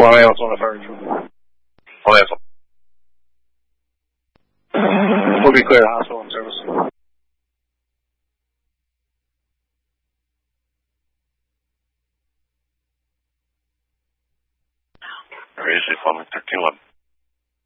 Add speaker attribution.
Speaker 1: One answer on the third. One answer. We'll be clear to hospital and service.
Speaker 2: Usually following 1311.